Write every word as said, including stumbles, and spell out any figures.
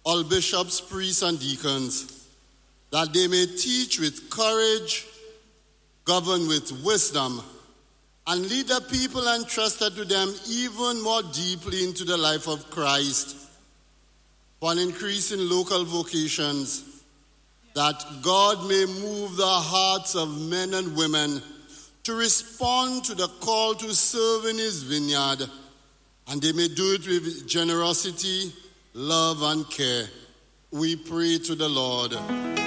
all bishops, priests, and deacons, that they may teach with courage, govern with wisdom, and lead the people entrusted to them even more deeply into the life of Christ, for an increase in local vocations, that God may move the hearts of men and women to respond to the call to serve in his vineyard, and they may do it with generosity, love, and care. We pray to the Lord.